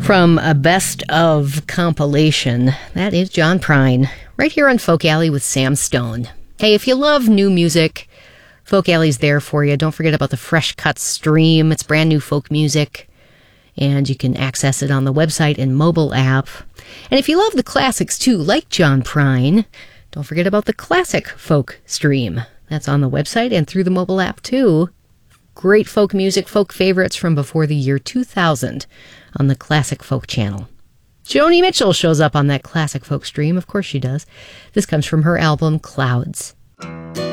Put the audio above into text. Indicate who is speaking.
Speaker 1: From a best of compilation, that is John Prine, right here on Folk Alley with Sam Stone. Hey, if you love new music, Folk Alley's there for you. Don't forget about the Fresh Cuts stream. It's brand new folk music, and you can access it on the website and mobile app. And if you love the classics too, like John Prine, don't forget about the Classic Folk stream. That's on the website and through the mobile app too. Great folk music, folk favorites from before the year 2000 on the Classic Folk channel. Joni Mitchell shows up on that Classic Folk stream. Of course she does. This comes from her album Clouds.